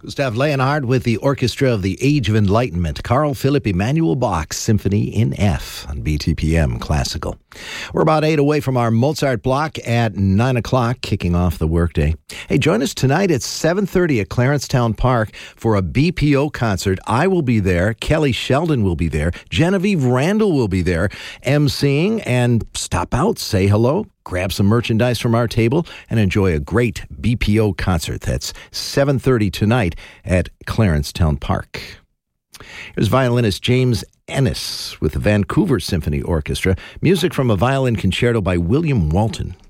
Gustav Leonhard with the Orchestra of the Age of Enlightenment. Carl Philipp Emanuel Bach's Symphony in F on BTPM Classical. We're about 8 away from our Mozart block at 9 o'clock, kicking off the workday. Hey, join us tonight at 7:30 at Clarencetown Park for a BPO concert. I will be there. Kelly Sheldon will be there. Genevieve Randall will be there emceeing, and stop out, say hello. Grab some merchandise from our table and enjoy a great BPO concert. That's 7:30 tonight at Clarencetown Park. Here's violinist James Ennis with the Vancouver Symphony Orchestra. Music from a violin concerto by William Walton.